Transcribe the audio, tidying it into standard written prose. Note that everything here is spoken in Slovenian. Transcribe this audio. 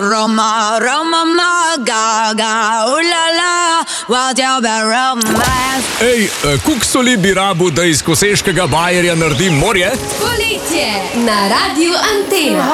Roma, Roma, ma, ga, ga, ulala, what your romance. Ej, koliko soli bi rabu, da iz koseškega bajerja naredim morje? Poletje na Radiu Antena.